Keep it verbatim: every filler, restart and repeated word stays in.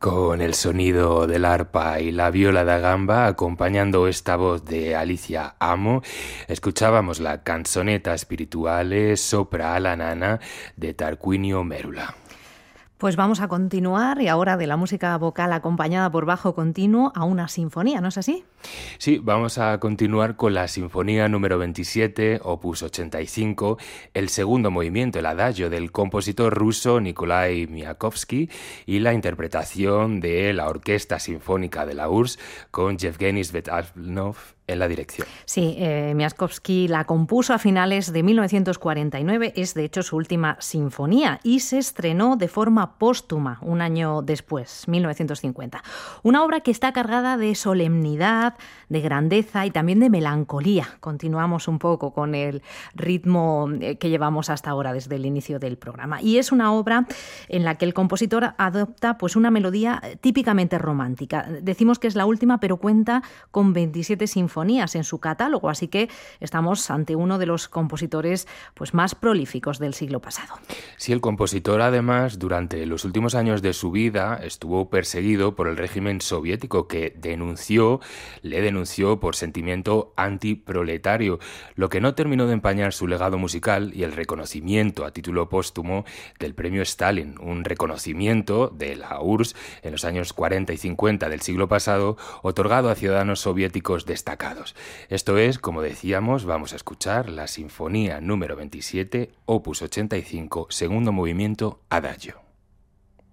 Con el sonido del arpa y la viola da gamba, acompañando esta voz de Alicia Amo, escuchábamos la canzoneta spirituale Sopra la nana de Tarquinio Mérula. Pues vamos a continuar y ahora de la música vocal acompañada por bajo continuo a una sinfonía, ¿no es así? Sí, vamos a continuar con la sinfonía número veintisiete, opus ochenta y cinco, el segundo movimiento, el adagio del compositor ruso Nikolai Miaskovsky y la interpretación de la Orquesta Sinfónica de la U R S S con Yevgeny Svetlana en la dirección. Sí, eh, Miaskovsky la compuso a finales de mil novecientos cuarenta y nueve, es de hecho su última sinfonía y se estrenó de forma póstuma un año después, mil novecientos cincuenta. Una obra que está cargada de solemnidad, de grandeza y también de melancolía. Continuamos un poco con el ritmo que llevamos hasta ahora desde el inicio del programa. Y es una obra en la que el compositor adopta pues una melodía típicamente romántica. Decimos que es la última, pero cuenta con veintisiete sinfonías en su catálogo, así que estamos ante uno de los compositores pues más prolíficos del siglo pasado. Sí, el compositor además durante los últimos años de su vida estuvo perseguido por el régimen soviético que denunció, le denunció por sentimiento antiproletario, lo que no terminó de empañar su legado musical y el reconocimiento a título póstumo del premio Stalin, un reconocimiento de la U R S S en los años cuarenta y cincuenta del siglo pasado, otorgado a ciudadanos soviéticos destacados. Esto es, como decíamos, vamos a escuchar la sinfonía número veintisiete, opus ochenta y cinco, segundo movimiento, adagio.